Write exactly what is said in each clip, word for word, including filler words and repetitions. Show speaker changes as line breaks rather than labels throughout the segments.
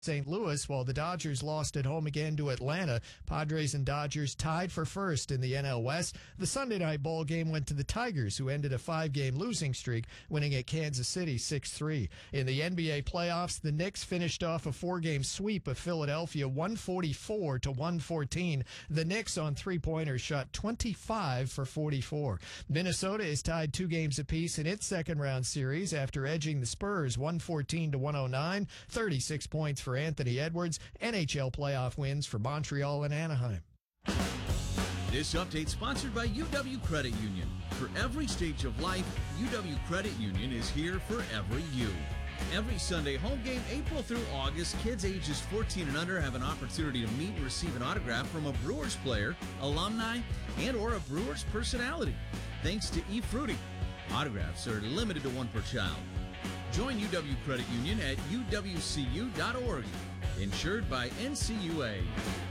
Saint Louis, while the Dodgers lost at home again to Atlanta. Padres and Dodgers tied for first in the N L West. The Sunday night ball game went to the Tigers, who ended a five-game losing streak, winning at Kansas City six three. In the N B A playoffs, the Knicks finished off a four-game sweep of Philadelphia, one forty-four to one fourteen. The Knicks on three-pointers shot twenty-five for forty-four. Minnesota is tied two games apiece in its second-round series after edging the Spurs one fourteen to one oh nine, thirty-six points for Anthony Edwards. N H L playoff wins for Montreal and Anaheim.
This update sponsored by U W Credit Union. For every stage of life, U W Credit Union is here for every you. Every Sunday home game, April through August, kids ages fourteen and under have an opportunity to meet and receive an autograph from a Brewers player, alumni, and or a Brewers personality. Thanks to eFruity. Autographs are limited to one per child. Join U W Credit Union at U W C U dot org. Insured by N C U A.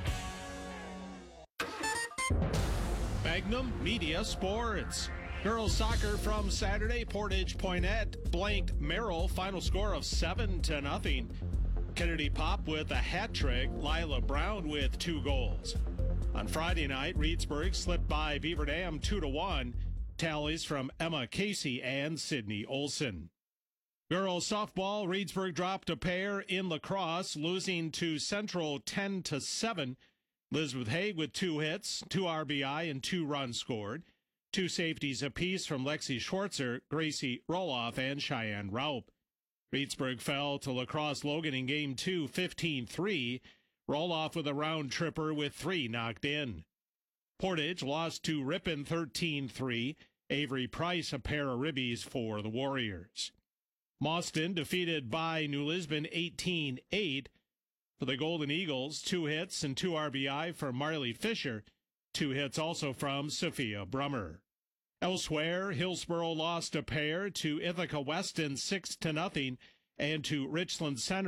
Magnum Media Sports. Girls soccer from Saturday. Portage Poinet blanked Merrill. Final score of seven to nothing. Kennedy Pop with a hat trick. Lila Brown with two goals. On Friday night, Reedsburg slipped by Beaver Dam two to one. Tallies from Emma Casey and Sydney Olson. Girls softball, Reedsburg dropped a pair in lacrosse, losing to Central ten to seven. Elizabeth Haig with two hits, two R B I, and two runs scored. Two safeties apiece from Lexi Schwartzer, Gracie Roloff, and Cheyenne Raup. Reedsburg fell to Lacrosse Logan in game two, fifteen three. Roloff with a round tripper with three knocked in. Portage lost to Ripon thirteen three. Avery Price a pair of ribbies for the Warriors. Mauston defeated by New Lisbon eighteen eight. For the Golden Eagles, two hits and two R B I for Marley Fisher. Two hits also from Sophia Brummer. Elsewhere, Hillsboro lost a pair to Ithaca Weston six to nothing and to Richland Center.